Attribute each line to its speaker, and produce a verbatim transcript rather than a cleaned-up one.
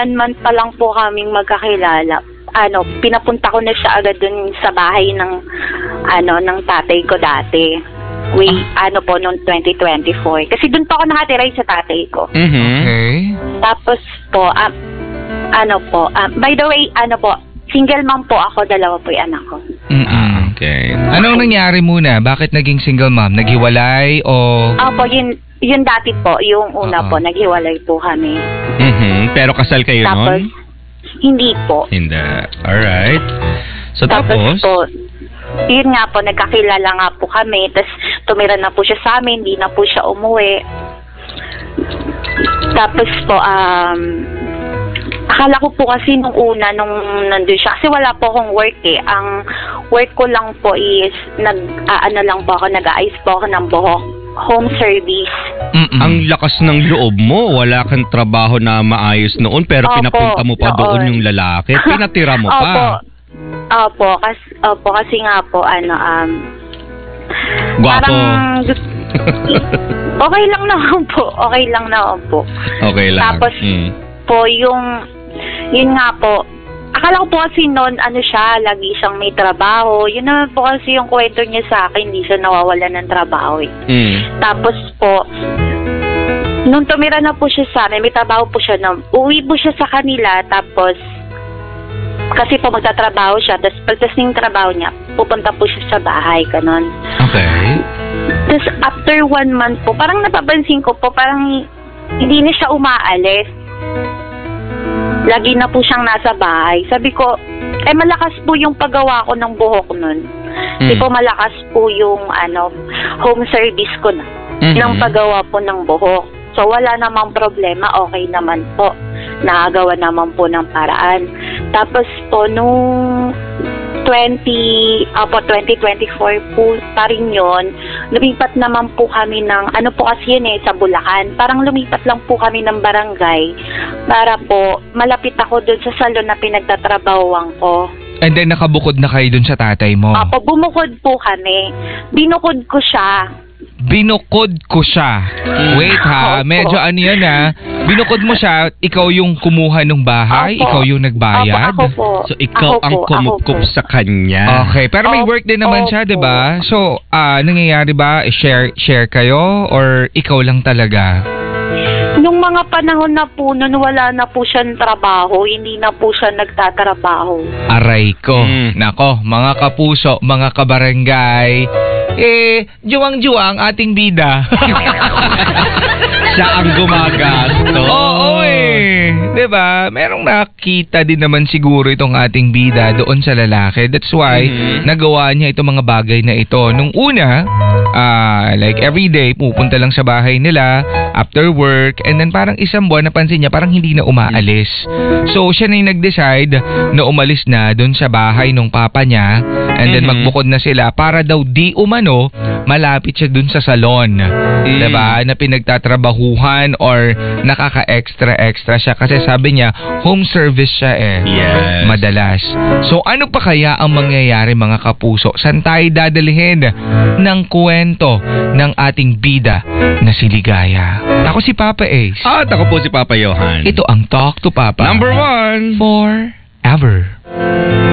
Speaker 1: one month pa lang po kaming magkakilala, ano, pinapunta ko na siya agad dun sa bahay ng, ano, ng tatay ko dati. Way, ah. ano po, noong twenty twenty-four. Kasi dun pa ako nakatira sa tatay ko.
Speaker 2: Mm-hmm. Okay.
Speaker 1: Tapos po, um, ano po, um, by the way, ano po, single mom po ako, dalawa po yung anak ko.
Speaker 2: Mm-mm. Okay. Anong nangyari muna? Bakit naging single mom? Naghiwalay o...
Speaker 1: Opo, yun, yun dati po, yung una Uh-oh. po, naghiwalay po kami.
Speaker 2: Mm-hmm. Pero kasal kayo
Speaker 1: tapos,
Speaker 2: nun?
Speaker 1: Hindi po.
Speaker 2: Hindi. Alright. So tapos?
Speaker 1: Tapos po, yun nga po, nagkakilala nga po kami, tapos tumira na po siya sa amin, hindi na po siya umuwi. Tapos po, um... akala ko po kasi nung una, nung nandun siya, kasi wala po akong work eh. Ang work ko lang po is, nag, uh, ano lang po ako, nag-aayos po ako ng buhok. Home service.
Speaker 2: Mm-mm. Ang lakas ng loob mo. Wala kang trabaho na maayos noon, pero
Speaker 1: Opo,
Speaker 2: pinapunta mo pa
Speaker 1: noon.
Speaker 2: doon yung lalaki. Pinatira mo
Speaker 1: Opo.
Speaker 2: pa.
Speaker 1: Opo, kasi, opo, kasi nga po, ano, um,
Speaker 2: Gwapo.
Speaker 1: parang, okay lang naman po. Okay lang naman po.
Speaker 2: Okay lang.
Speaker 1: Tapos,
Speaker 2: mm.
Speaker 1: po, yung, yun nga po, akala ko po kasi noon, ano siya, lagi siyang may trabaho. Yun naman po kasi yung kwento niya sa akin, hindi siya nawawala ng trabaho eh.
Speaker 2: Mm.
Speaker 1: Tapos po, nung tumira na po siya sa amin, may trabaho po siya na, uwi po siya sa kanila, tapos, kasi po magtatrabaho siya, tapos pagtas ng trabaho niya, pupunta po siya sa bahay, ganon.
Speaker 2: Okay.
Speaker 1: Tapos after one month po, parang napapansin ko po, parang hindi na siya umaalis. Lagi na po siyang nasa bahay. Sabi ko, eh malakas po yung paggawa ko ng buhok nun. Kasi
Speaker 2: Mm.
Speaker 1: po malakas po yung ano, home service ko na.
Speaker 2: Mm-hmm.
Speaker 1: Ng paggawa po ng buhok. So wala namang problema, okay naman po. Nakagawa naman po ng paraan. Tapos po nung twenty, apo twenty twenty-four po pa rin yun, lumipat naman po kami ng, ano po kasi yun eh, sa Bulacan. Parang lumipat lang po kami ng barangay para po malapit ako dun sa salon na pinagtatrabahuan ko.
Speaker 2: And then nakabukod na kayo dun sa tatay mo?
Speaker 1: Apo, bumukod po kami. Binukod ko siya.
Speaker 2: Binukod ko siya. Wait ha,
Speaker 1: Opo.
Speaker 2: medyo ano yan ha. Binukod mo siya, ikaw yung kumuha ng bahay,
Speaker 1: Opo.
Speaker 2: ikaw yung nagbayad.
Speaker 1: Opo, ako po.
Speaker 3: So, ikaw
Speaker 1: Ako
Speaker 3: ang
Speaker 1: po,
Speaker 3: kumukup
Speaker 1: ako po.
Speaker 3: sa kanya.
Speaker 2: Okay, pero may work din naman siya,
Speaker 1: Opo.
Speaker 2: 'di ba? So, ah nangyayari ba share share kayo or ikaw lang talaga?
Speaker 1: Nung mga panahon na po, nun wala na po siyang trabaho, hindi na po siya nagtatrabaho.
Speaker 2: Aray ko.
Speaker 3: Mm.
Speaker 2: Nako, mga kapuso, mga kabarangay. Eh, juwang-juwang ating bida.
Speaker 3: Siya ang gumagasto.
Speaker 2: Oo eh. 'Di ba? Merong nakita din naman siguro itong ating bida doon sa lalaki. That's why
Speaker 3: Mhm.
Speaker 2: nagawa niya itong mga bagay na ito. Nung una, ah like every day pupunta lang sa bahay nila after work, and then parang isang buwan napansin niya parang hindi na umaalis. So siya na yung nag-decide na umalis na doon sa bahay nung papa niya, and then
Speaker 3: Mhm.
Speaker 2: magbukod na sila para daw di umano malapit siya doon sa salon.
Speaker 3: Mm.
Speaker 2: 'Di ba? Na pinagtatrabahuhan or nakaka-extra-extra siya kasi sabi niya home service siya eh.
Speaker 3: Yes.
Speaker 2: Madalas. So ano pa kaya ang mangyayari mga kapuso? Saan tayo dadalhin ng kwento ng ating bida na si Ligaya? Ako si Papa Ace.
Speaker 3: At ako po si Papa Johan.
Speaker 2: Ito ang Talk to Papa.
Speaker 3: Number one.
Speaker 2: Forever.